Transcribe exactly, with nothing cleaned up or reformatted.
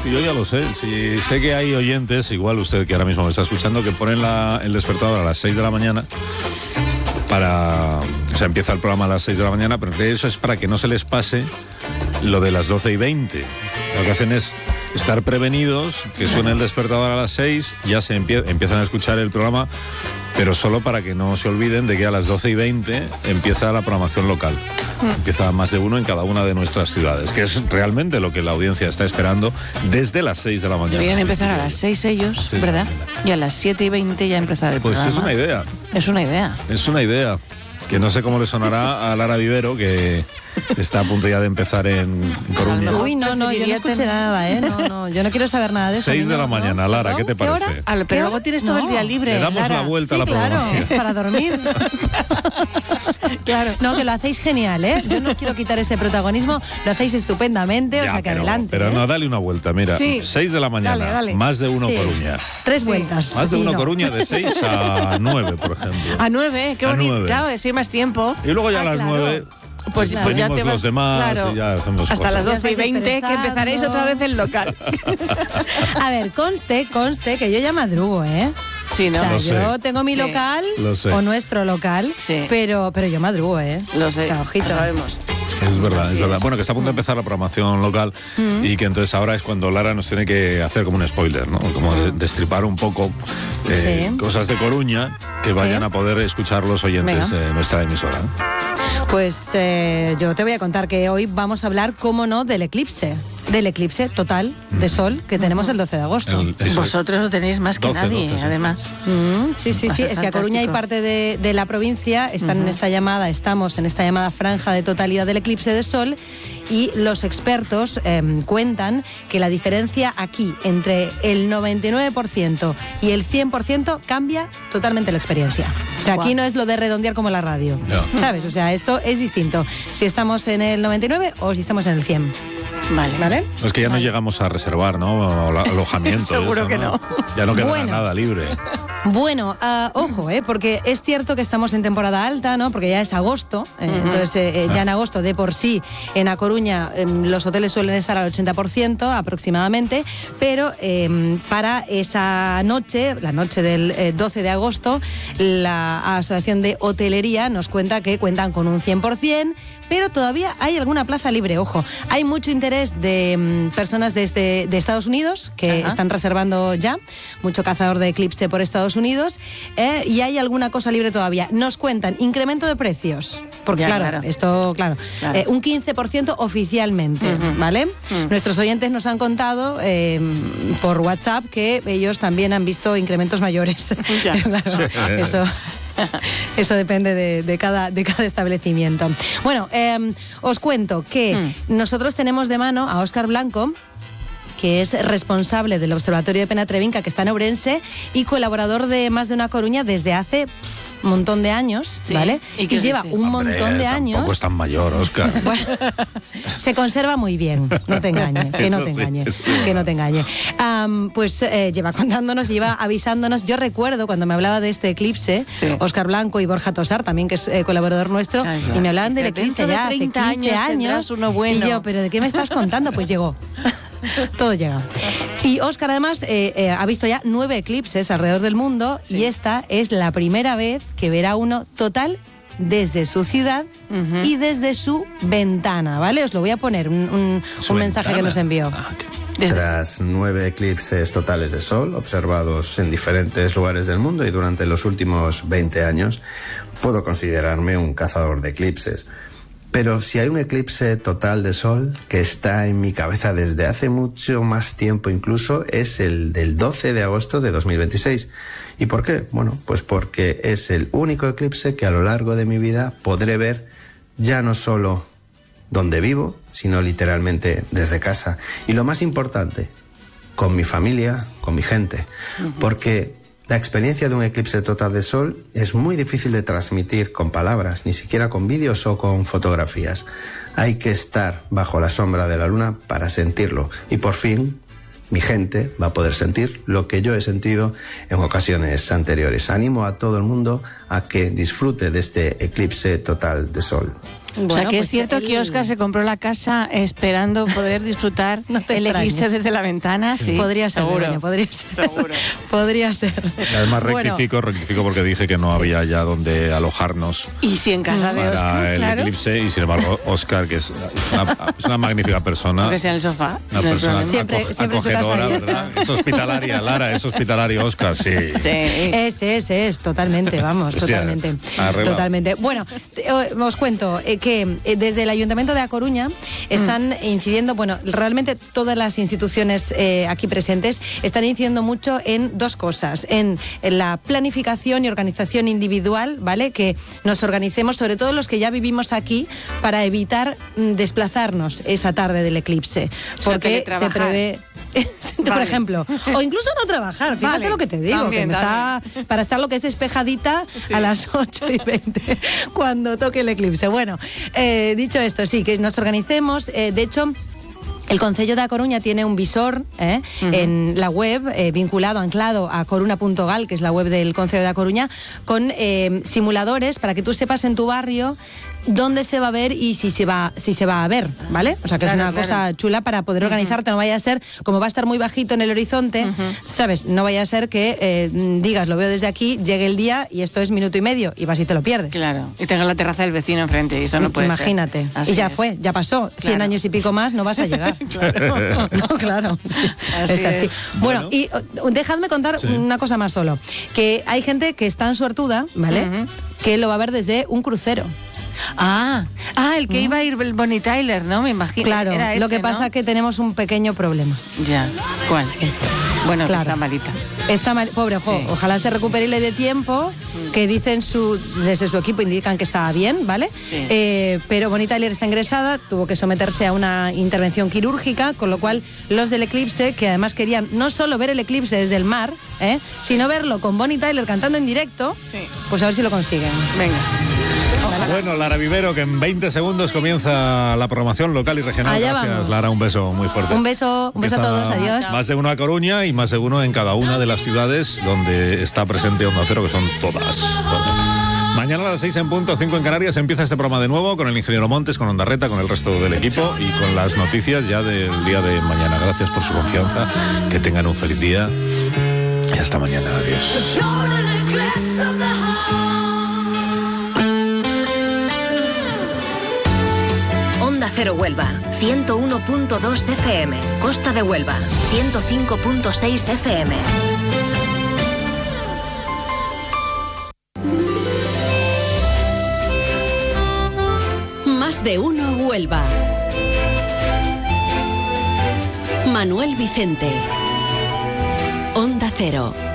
sí, yo ya lo sé. Sí, sé que hay oyentes, igual usted que ahora mismo me está escuchando, que ponen la, el despertador a las seis de la mañana para... O sea, empieza el programa a las seis de la mañana, pero en realidad eso es para que no se les pase lo de las doce y veinte. Lo que hacen es estar prevenidos, que suene el despertador a las seis, ya se empie- empiezan a escuchar el programa, pero solo para que no se olviden de que a las doce y veinte empieza la programación local. Mm. Empieza más de uno en cada una de nuestras ciudades, que es realmente lo que la audiencia está esperando desde las seis de la mañana. Deberían empezar a las seis ellos, sí, ¿verdad? Y a las siete y veinte ya empezar el pues programa. Pues es una idea. Es una idea. Es una idea. Que no sé cómo le sonará a Lara Vivero, que está a punto ya de empezar en Coruña. Uy, no, no, yo no escuché nada, ¿eh? No, no, yo no quiero saber nada de eso. Seis de la mañana, ¿no? Lara, ¿qué te parece? ¿Qué hora? Al, pero luego tienes todo no. el día libre, Le damos Lara. la vuelta sí, a la claro, programación. para dormir. Claro. No, que lo hacéis genial, ¿eh? Yo no os quiero quitar ese protagonismo, lo hacéis estupendamente, Ya, o sea que pero, adelante. Pero ¿eh? no, dale una vuelta, mira. Sí. Seis de la mañana, Dale, dale. más de uno Sí. Coruña. Tres vueltas. Más de Sí, uno no. Coruña, de seis a nueve, por ejemplo. A nueve, qué A bonito. nueve. Claro, así hay más tiempo. Y luego ya Ah, a las claro. nueve... Pues, Claro. pues ya venimos te vas, los demás claro, y ya hacemos hasta cosas. las doce y Ya veinte que estáis empezaréis otra vez el local. A ver, conste, conste que yo ya madrugo, ¿eh? Sí, ¿no? O sea, Lo sé. yo tengo mi Sí. local Lo sé. o nuestro local, Sí. pero, pero yo madrugo, ¿eh? Lo sé, O sea, ojito. lo sabemos. Es verdad, Así es verdad. es. Bueno, que está a punto de empezar la programación local Mm. y que entonces ahora es cuando Lara nos tiene que hacer como un spoiler, ¿no? Como de- destripar un poco eh, Sí. cosas de Coruña que vayan Sí. a poder escuchar los oyentes Venga. de nuestra emisora. Pues eh, yo te voy a contar que hoy vamos a hablar, cómo no, del eclipse. Del eclipse total de sol que tenemos el doce de agosto. El- eso es. Vosotros lo tenéis más que doce, nadie, doce, sí. además. Mm, sí, sí, Va a sí. ser Es que a Coruña y fantástico. parte de, de la provincia están en esta llamada, estamos en esta llamada franja de totalidad del eclipse de sol, y los expertos eh, cuentan que la diferencia aquí entre el noventa y nueve por ciento y el cien por ciento cambia totalmente la experiencia. O sea, aquí Guau. no es lo de redondear como la radio. Ya. ¿Sabes? O sea, esto es distinto. Si estamos en el noventa y nueve o si estamos en el cien. Vale. ¿Vale? Es que ya no llegamos a reservar, ¿no? O la- alojamiento. Seguro eso, que no. Ya no quedará Bueno. nada libre. Bueno, ah, ojo, eh, porque es cierto que estamos en temporada alta, ¿no? Porque ya es agosto, eh, entonces eh, eh, ya en agosto de por sí en A Coruña eh, los hoteles suelen estar al ochenta por ciento aproximadamente, pero eh, para esa noche, la noche del eh, doce de agosto, la Asociación de Hotelería nos cuenta que cuentan con un cien por ciento, pero todavía hay alguna plaza libre, ojo. Hay mucho interés de mm, personas desde de Estados Unidos que Ajá. están reservando ya, mucho cazador de eclipse por Estados Unidos, eh, y hay alguna cosa libre todavía. Nos cuentan incremento de precios, porque Ya, claro, claro. esto, claro, Claro. eh, un quince por ciento oficialmente, ¿vale? Mm. Nuestros oyentes nos han contado eh, por WhatsApp que ellos también han visto incrementos mayores. Ya. Claro, eso... Eso depende de, de cada, de cada establecimiento. Bueno, eh, os cuento que Mm. nosotros tenemos de mano a Óscar Blanco, que es responsable del Observatorio de Penatrevinca, que está en Ourense, y colaborador de Más de una Coruña desde hace pff, un montón de años, Sí. ¿vale? ¿Y Y, qué os lleva dice? un Hombre, montón de años. Tampoco es tan mayor, Óscar. Bueno, se conserva muy bien, no te engañe, que no Eso te sí, engañe, eso es que no verdad. te engañe. Am, pues eh, lleva contándonos, lleva avisándonos. Yo recuerdo cuando me hablaba de este eclipse, Sí. Óscar Blanco y Borja Tosar, también que es eh, colaborador nuestro, Ay, y claro. me hablaban del Dice, eclipse dentro de ya hace treinta quince años años. tendrás uno bueno. Y yo, ¿pero de qué me estás contando? Pues llegó. Todo llega. Y Óscar además eh, eh, ha visto ya nueve eclipses alrededor del mundo, Sí. y esta es la primera vez que verá uno total desde su ciudad Ujú. y desde su ventana, ¿vale? Os lo voy a poner, un, un- Su un mensaje que ventana. nos envió. Ah, qué- Desde- Tras nueve eclipses totales de sol observados en diferentes lugares del mundo y durante los últimos veinte años, puedo considerarme un cazador de eclipses. Pero si hay un eclipse total de sol que está en mi cabeza desde hace mucho más tiempo incluso, es el del doce de agosto de dos mil veintiséis. ¿Y por qué? Bueno, pues porque es el único eclipse que a lo largo de mi vida podré ver ya no solo donde vivo, sino literalmente desde casa. Y lo más importante, con mi familia, con mi gente. Porque la experiencia de un eclipse total de sol es muy difícil de transmitir con palabras, ni siquiera con vídeos o con fotografías. Hay que estar bajo la sombra de la luna para sentirlo. Y por fin, mi gente va a poder sentir lo que yo he sentido en ocasiones anteriores. Animo a todo el mundo a que disfrute de este eclipse total de sol. Bueno, o sea, que pues es cierto él... que Óscar se compró la casa esperando poder disfrutar no el eclipse desde la ventana. Sí, podría ser, seguro. Begoña, podría ser. Seguro. Podría ser. Además Bueno. rectifico, rectifico porque dije que no había ya donde alojarnos Y si en casa de para Óscar, el claro, eclipse, y sin embargo Óscar, que es una, es una magnífica persona, aunque sea en el sofá. una no hay persona problema. Siempre- aco- siempre en su casa acogedora, hay. ¿verdad? Es hospitalaria, Lara, es hospitalario, Óscar, sí. Sí. Ese, ese es, totalmente, vamos, Sí, totalmente. arreglado. Totalmente. Bueno, te- os cuento eh, que eh, desde el Ayuntamiento de A Coruña están incidiendo, bueno, realmente todas las instituciones eh, aquí presentes están incidiendo mucho en dos cosas, en, en la planificación y organización individual, ¿vale? Que nos organicemos, sobre todo los que ya vivimos aquí, para evitar mm, desplazarnos esa tarde del eclipse. O sea, Porque se teletrabajar. prevé... Por Vale. ejemplo, o incluso no trabajar, fíjate Vale. lo que te digo, También, que me está para estar lo que es despejadita Sí. a las ocho y veinte cuando toque el eclipse. Bueno, eh, dicho esto, sí, que nos organicemos. Eh, de hecho, el Concello de A Coruña tiene un visor eh, uh-huh. en la web, eh, vinculado, anclado a coruna punto gal, que es la web del Concello de A Coruña, con eh, simuladores para que tú sepas en tu barrio dónde se va a ver y si se va, si se va a ver, ¿vale? O sea, que Claro, es una claro. cosa chula para poder organizarte, no vaya a ser, como va a estar muy bajito en el horizonte, Ujú. ¿sabes? No vaya a ser que eh, digas, lo veo desde aquí, llegue el día y esto es minuto y medio y vas y te lo pierdes. Claro, y tenga la terraza del vecino enfrente y eso no puede Imagínate. ser. Así y ya es. fue, ya pasó. Cien Claro. años y pico más no vas a llegar. Claro. No, claro. Así es así. es. Bueno, Bueno. y uh, dejadme contar Sí. una cosa más solo. Que hay gente que está en suertuda, ¿vale? Ujú. Que lo va a ver desde un crucero. Ah, ah, el que iba a ir el Bonnie Tyler, ¿no? Me imagino. Claro, Era lo ese, que pasa ¿no? es que tenemos un pequeño problema. Ya, ¿cuál? Bueno, que Claro. está malita. Está mal, pobre, ojo, Sí. ojalá se recupere y le dé tiempo, que dicen su, desde su equipo indican que está bien, ¿vale? Sí. Eh, pero Bonnie Tyler está ingresada, tuvo que someterse a una intervención quirúrgica, con lo cual los del eclipse, que además querían no solo ver el eclipse desde el mar, ¿eh? sino verlo con Bonnie Tyler cantando en directo, Sí. pues a ver si lo consiguen. Venga. Bueno, Lara Vivero, que en veinte segundos comienza la programación local y regional. Allá Gracias, vamos. Lara, un beso muy fuerte. Un beso, un beso a Empieza todos, adiós. Más de uno a Coruña y más de uno en cada una de las ciudades donde está presente Onda Cero, que son todas. todas. Mañana a las seis en punto, cinco en Canarias, empieza este programa de nuevo con el ingeniero Montes, con Onda Reta, con el resto del equipo y con las noticias ya del día de mañana. Gracias por su confianza, que tengan un feliz día y hasta mañana. Adiós. Onda Cero Huelva, ciento uno punto dos F M. Costa de Huelva, ciento cinco punto seis F M. Más de uno Huelva. Manuel Vicente. Onda Cero.